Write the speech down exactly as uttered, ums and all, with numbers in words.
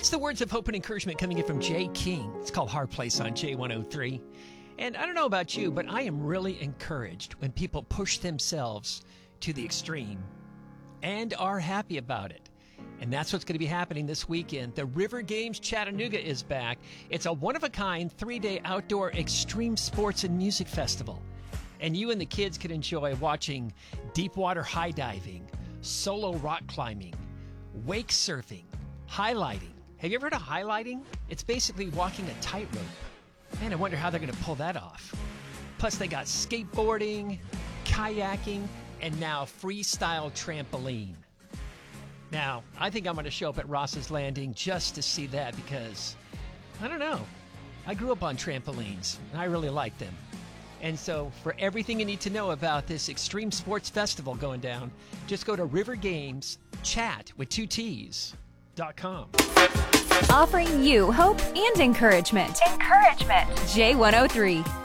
It's the words of hope and encouragement coming in from Jay King. It's called Hard Place on J one oh three. And I don't know about you, but I am really encouraged when people push themselves to the extreme and are happy about it. And that's what's going to be happening this weekend. The River Games Chattanooga is back. It's a one-of-a-kind three-day outdoor extreme sports and music festival. And you and the kids can enjoy watching deep water high diving, solo rock climbing, wake surfing, highlighting. Have you ever heard of highlighting? It's basically walking a tightrope. Man, I wonder how they're going to pull that off. Plus, they got skateboarding, kayaking, and now freestyle trampoline. Now, I think I'm going to show up at Ross's Landing just to see that because, I don't know, I grew up on trampolines, and I really like them. And so, for everything you need to know about this extreme sports festival going down, just go to River Games Chat with two T's dot com. Offering you hope and encouragement. Encouragement. J one oh three.